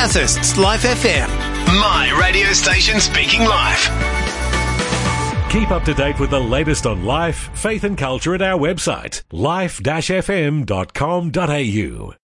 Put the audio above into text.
Bathurst's Life FM. My radio station speaking life. Keep up to date with the latest on life, faith and culture at our website, life-fm.com.au.